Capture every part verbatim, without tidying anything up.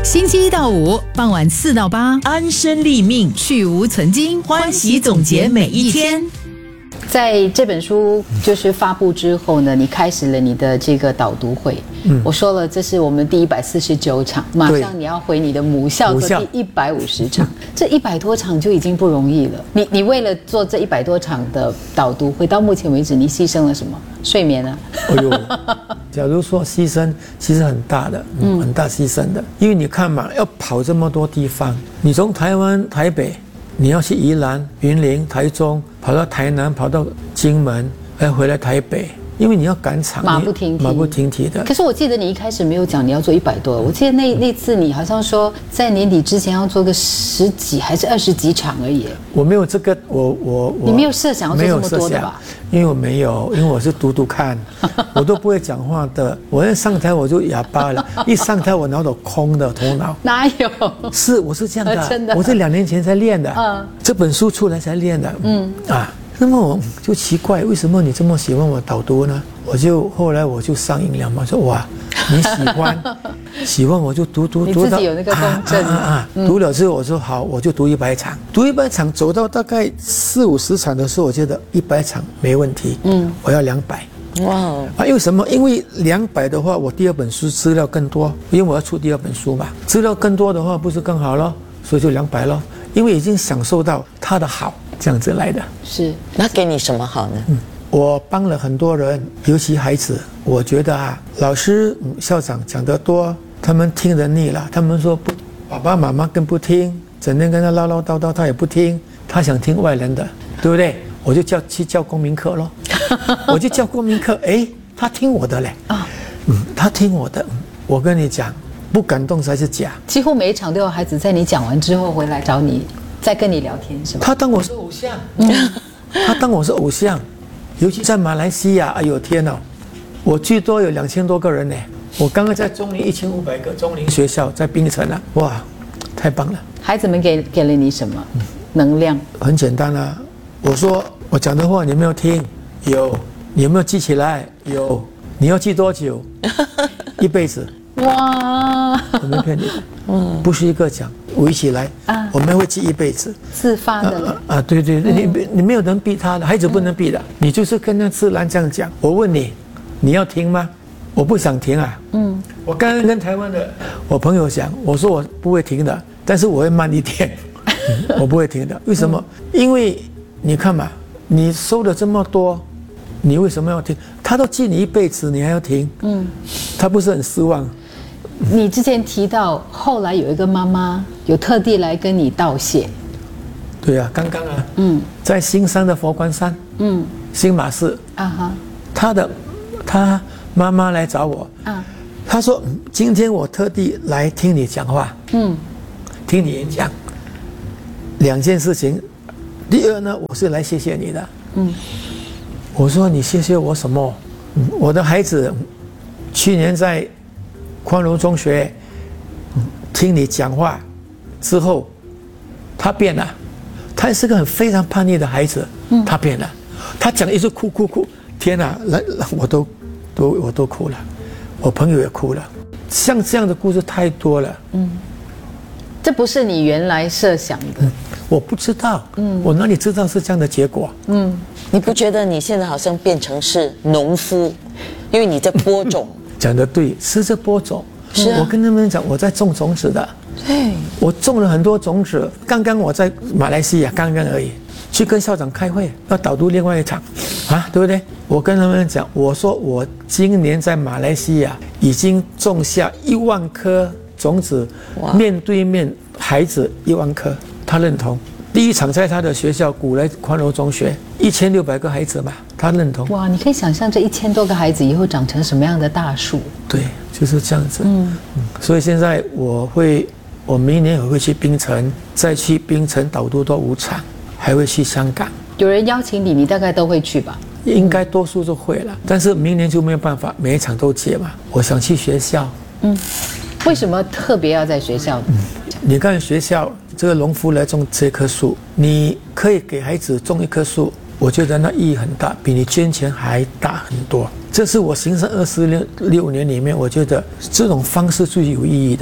星期一到五傍晚四到八， 安身立命， 去无存菁， 欢喜总结每一天。 在这本书就是发布之后呢，你开始了你的这个导读会。嗯，我说了，这是我们第一百四十九场，马上你要回你的母校做第一百五十场，这一百多场就已经不容易了。你你为了做这一百多场的导读会，到目前为止你牺牲了什么？睡眠啊？ 哎呦，假如说牺牲，其实很大的，嗯，很大牺牲的，因为你看嘛，要跑这么多地方，你从台湾台北。你要去宜兰、云林、台中，跑到台南，跑到金门，再回来台北，因为你要赶场， 马不停蹄， 马不停蹄的。 可是我记得你一开始没有讲你要做一百多，我记得那那次你好像说在年底之前要做个十几还是二十几场而已。我没有这个，我我我你没有设想要做这么多的吧？ 因为我没有，因为我是读读看，我都不会讲话的。我一上台我就哑巴了，一上台我脑袋空的头脑。 哪有？ 是我是这样的， 真的， 我是两年前才练的，嗯，这本书出来才练的，嗯啊。那么我就奇怪，为什么你这么喜欢我导读呢？我就后来我就上瘾了嘛，说哇，你喜欢，喜欢我就读读读到， 你自己有那个公正啊啊啊！嗯、读了之后我说好，我就读一百场，读一百场走到大概四五十场的时候，我觉得一百场没问题，嗯，我要两百。哇啊！因为什么？因为两百的话，我第二本书资料更多，因为我要出第二本书嘛，资料更多的话不是更好咯？所以就两百咯，因为已经享受到它的好。这样子来的是，那给你什么好呢？ 嗯，我帮了很多人，尤其孩子。我觉得啊，老师、嗯、校长讲得多，他们听得腻了。他们说不，爸爸妈妈更不听，整天跟他唠唠叨叨，他也不听，他想听外人的，对不对？我就叫去教公民课咯，我就教公民课，哎，他听我的嘞，啊，嗯，他听我的。我跟你讲，不感动才是假。 几乎每一场都有孩子在你讲完之后回来找你。在跟你聊天是吧？ 他当我是偶像，嗯，他当我是偶像，尤其在马来西亚，哎呦天哪，我最多有两千多个人呢。我刚刚在中林一千五百个中林学校在槟城啊，哇，太棒了！ 孩子们给给了你什么能量？ 很简单啊，我说我讲的话你有没有听？有，你有没有记起来？有，你要记多久？一辈子。哇！我没骗你，嗯，不是一个讲，围起来啊，我们会记一辈子， 自发的了啊, 啊！对对，嗯、你你没有人逼他的，孩子不能逼的，嗯、你就是跟他自然这样讲。我问你，你要听吗？我不想停啊。嗯，我刚刚跟台湾的我朋友讲，我说我不会停的，但是我会慢一点，嗯、我不会停的。为什么？嗯、因为你看嘛，你收了这么多。你为什么要停？他都记你一辈子，你还要停？嗯，他不是很失望？ 你之前提到，后来有一个妈妈有特地来跟你道谢。 对啊，刚刚啊，嗯，在新山的佛光山，嗯，新马寺啊哈，他的他妈妈来找我啊，他说今天我特地来听你讲话，嗯，听你演讲，两件事情，第二呢，我是来谢谢你的，嗯。我说你谢谢我什么？我的孩子去年在宽容中学听你讲话之后，他变了。他是个很非常叛逆的孩子，他变了。他讲一直哭哭哭，天哪，我都都我都哭了，我朋友也哭了。像这样的故事太多了。嗯， 这不是你原来设想的。嗯， 我不知道。嗯，我哪里知道是这样的结果？嗯。 你不觉得你现在好像变成是农夫，因为你在播种？ 讲得对，是在播种。是啊，我跟他们讲，我在种种子的。对，我种了很多种子。刚刚我在马来西亚，刚刚而已，去跟校长开会，要导读另外一场，啊，对不对？我跟他们讲，我说我今年在马来西亚已经种下一万颗种子，面对面孩子一万颗，他认同。第一场在他的学校古来宽柔中学，一千六百个孩子嘛，他认同。 哇，你可以想象这一千多个孩子以后长成什么样的大树？ 对，就是这样子。嗯嗯，所以现在我会，我明年我会去槟城，再去槟城导读多五场，还会去香港。 有人邀请你，你大概都会去吧？ 应该多数都会了，但是明年就没有办法每一场都接嘛。我想去学校。嗯， 为什么特别要在学校？嗯， 你看学校。这个农夫来种这棵树，你可以给孩子种一棵树，我觉得那意义很大，比你捐钱还大很多。这是我行善二十六六年里面，我觉得这种方式最有意义的。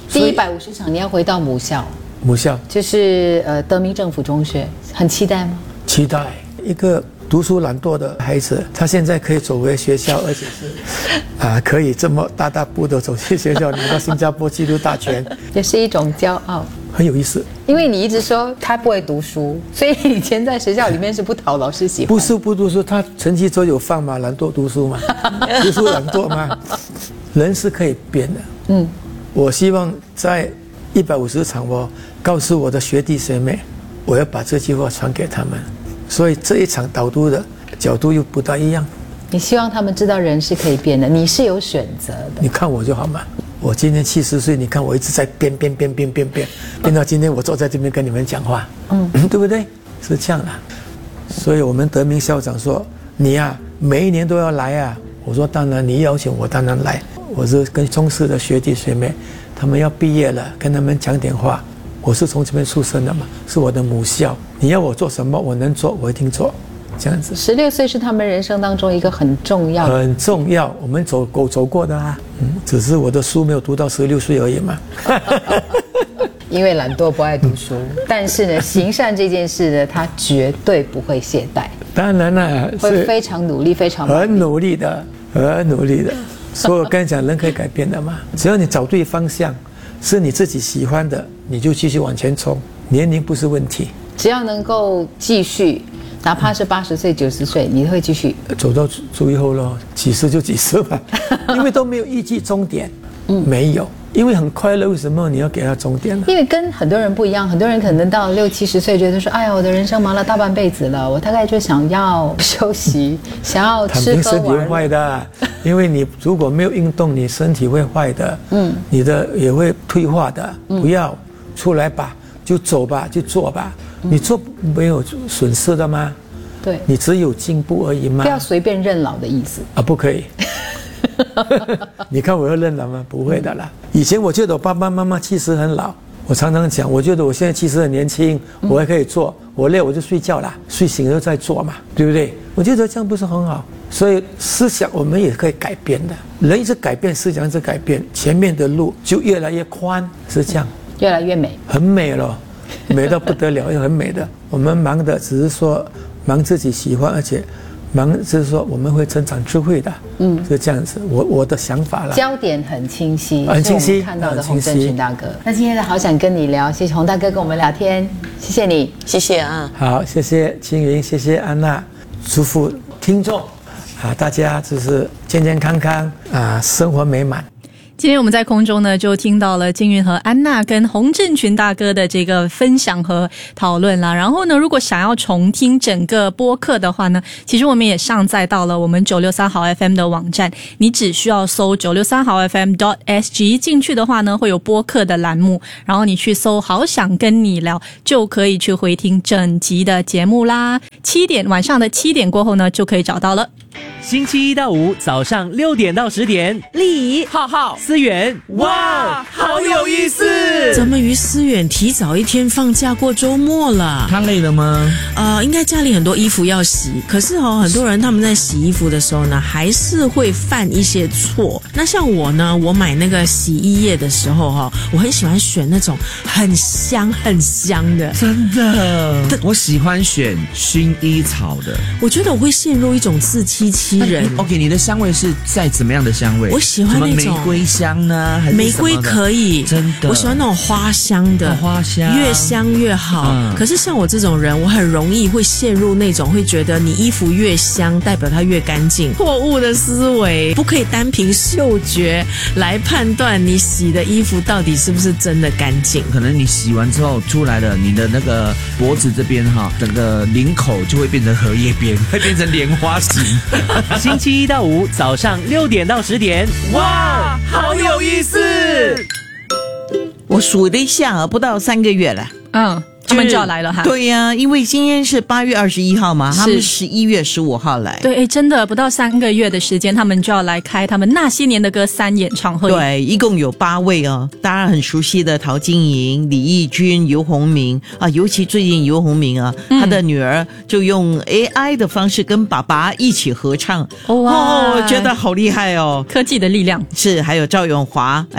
第一百五十场你要回到母校， 母校就是呃德明政府中学，很期待吗？ 期待。一个读书懒惰的孩子，他现在可以走回学校，而且是啊，可以这么大大步的走去学校，拿到新加坡纪录大全， 也是一种骄傲， 很有意思。 因为你一直说他不会读书，所以以前在学校里面是不讨老师喜欢。 不是不读书，他成绩都有放嘛，懒惰读书嘛，读书懒惰嘛，人是可以变的。嗯，我希望在一百五十场，我告诉我的学弟学妹，我要把这句话传给他们。所以这一场导读的角度又不大一样。 你希望他们知道人是可以变的，你是有选择的。 你看我就好嘛，我今年七十岁，你看我一直在变变变变变变，变到今天我坐在这边跟你们讲话，嗯，对不对？是这样的。所以我们德明校长说，你呀、啊、每一年都要来啊。我说当然，你邀请我当然来。我是跟中视的学弟学妹，他们要毕业了，跟他们讲点话。我是从这边出生的嘛，是我的母校。你要我做什么，我能做，我一定做，这样子。 十六岁是他们人生当中一个很重要的， 很重要。我们走过走过的啊，嗯，只是我的书没有读到十六岁而已嘛。 因为懒惰不爱读书，但是呢，行善这件事呢，他绝对不会懈怠。 当然了， 会非常努力，非常很努力的，很努力的。所以我跟你讲，人可以改变的嘛，只要你找对方向。是你自己喜欢的，你就继续往前冲，年龄不是问题。 只要能够继续，哪怕是八十岁、九十岁，你会继续走到最后咯，几十就几十吧，因为都没有预计终点，嗯，没有，因为很快乐，为什么你要给他终点呢？ 因为跟很多人不一样，很多人可能到六七十岁，觉得说，哎呀，我的人生忙了大半辈子了，我大概就想要休息，想要吃喝玩。 身体会坏的，因为你如果没有运动，你身体会坏的，嗯，你的也会退化的。不要出来吧，就走吧，就做吧。你做没有损失的吗？ 对， 你只有进步而已嘛。 不要随便认老的意思啊，不可以。你看我要认老吗？不会的啦。以前我觉得我爸爸妈妈其实很老，我常常讲，我觉得我现在其实很年轻，我还可以做，我累我就睡觉啦，睡醒了再做嘛，对不对？我觉得这样不是很好。所以思想我们也可以改变的，人一直改变，思想一直改变，前面的路就越来越宽，是这样， 越来越美， 很美了，美到不得了，又很美的。我们忙的只是说忙自己喜欢，而且忙就是说我们会增长智慧的，嗯，是这样子。我我的想法啦， 焦点很清晰， 很清晰， 看到的洪正群大哥。那今天呢，好想跟你聊，谢谢洪大哥跟我们聊天，谢谢你， 谢谢啊。 好，谢谢青云，谢谢安娜，祝福听众。啊，大家就是健健康康啊，生活美满。 今天我们在空中呢，就听到了金云和安娜跟洪正群大哥的这个分享和讨论啦。然后呢，如果想要重听整个播客的话呢，其实我们也上载到了我们九六三好 F M 的网站，你只需要搜九六三好 F M dot S G 进去的话呢，会有播客的栏目，然后你去搜好想跟你聊，就可以去回听整集的节目啦。七点晚上的七点过后呢，就可以找到了。 星期一到五早上六点到十点， 丽怡、 浩浩、思远，哇，好有意思！ 怎么于思远提早一天放假过周末了？ 他累了吗？ 呃，应该家里很多衣服要洗，可是哦，很多人他们在洗衣服的时候呢，还是会犯一些错。那像我呢，我买那个洗衣液的时候哈、哦，我很喜欢选那种很香很香的， 真的，我喜欢选薰衣草的。 我觉得我会陷入一种自欺欺人。 OK， 你的香味是在怎么样的香味？ 我喜欢那种什么玫瑰香呢？还是玫瑰可以， 真的， 我喜欢那种花香的， 哦、花香越香越好、嗯。可是像我这种人，我很容易会陷入那种会觉得你衣服越香，代表它越干净，错误的思维。不可以单凭嗅觉来判断你洗的衣服到底是不是真的干净。 可能你洗完之后出来了，你的那个脖子这边哈，整个领口就会变成荷叶边，会变成莲花形。 星期一到五早上六点到十点，哇，好有意思！ 我数了一下啊，不到三个月了。 嗯，他们就要来了哈。 对呀、啊，因为今天是八月二十一号嘛，他们十一月十五号来。 对，真的不到三个月的时间，他们就要来开他们那些年的歌三演唱会。 对，一共有八位哦，大家很熟悉的陶晶莹、李翊君、游鸿明啊，尤其最近游鸿明啊、嗯，他的女儿就用 A I 的方式跟爸爸一起合唱，哇，哦，觉得好厉害哦， 科技的力量。 是，还有赵咏华，哎。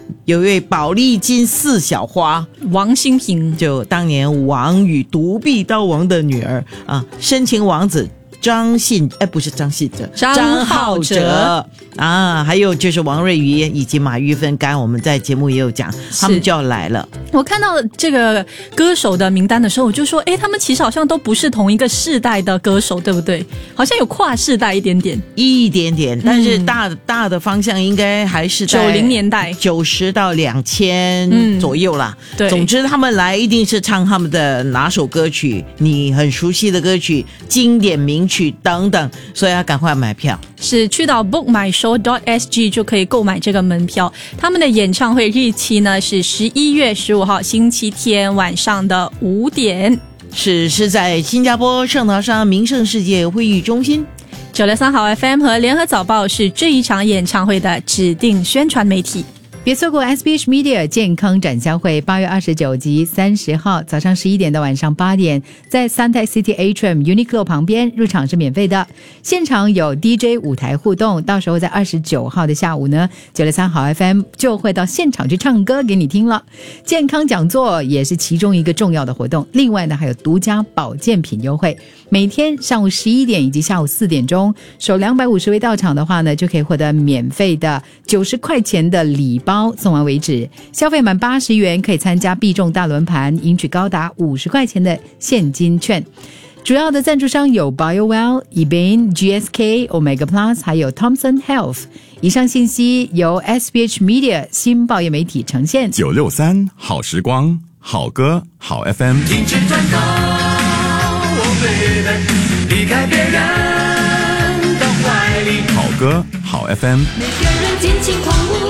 有一位宝丽金四小花王馨平， 就当年王与独臂刀王的女儿啊，深情王子张信，哎，不是张信哲， 张浩哲啊，还有就是王瑞瑜以及马玉芬，刚刚我们在节目也有讲，他们就要来了。 我看到这个歌手的名单的时候，我就说，哎，他们其实好像都不是同一个世代的歌手，对不对？好像有跨世代一点点， 一点点，但是大、嗯、大的方向应该还是在九零年代， 九十到两千左右啦。 对， 总之他们来一定是唱他们的哪首歌曲，你很熟悉的歌曲、经典名曲等等，所以要赶快买票。 是去到 book my show dot s g 就可以购买这个门票。他们的演唱会日期呢是十一月十五号星期天晚上的五点， 是是在新加坡圣淘沙名胜世界会议中心。 九六三好 F M 和联合早报是这一场演唱会的指定宣传媒体。 别错过 S B H Media 健康展销会，八月二十九及三十号早上十一点到晚上八点，在 Suntec City Atrium Uniqlo 旁边，入场是免费的。现场有 D J 舞台互动，到时候在二十九号的下午呢，九六三好 F M 就会到现场去唱歌给你听了。健康讲座也是其中一个重要的活动，另外呢还有独家保健品优惠，每天上午十一点以及下午四点钟，首两百五十位到场的话呢，就可以获得免费的九十块钱的礼包。送完为止，消费满八十元可以参加必中大轮盘，赢取高达五十块钱的现金券。主要的赞助商有 BioWell、eBain、G S K、Omega Plus 还有 Thompson Health。以上信息由 S B H Media 新报业媒体呈现。 九六三好时光，好歌好 F M。停止转动，哦 baby， 离开别人的怀里。好歌好 F M。 每个人尽情狂舞。